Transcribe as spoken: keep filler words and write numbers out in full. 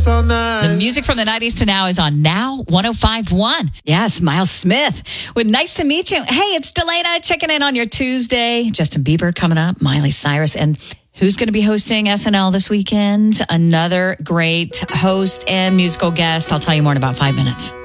dance all night. The music from the nineties to now is on Now one oh five point one. Yes, Miles Smith with Nice to Meet You. Hey, it's Delana checking in on your Tuesday. Justin Bieber coming up, Miley Cyrus, and who's going to be hosting S N L this weekend? Another great host and musical guest. I'll tell you more in about five minutes.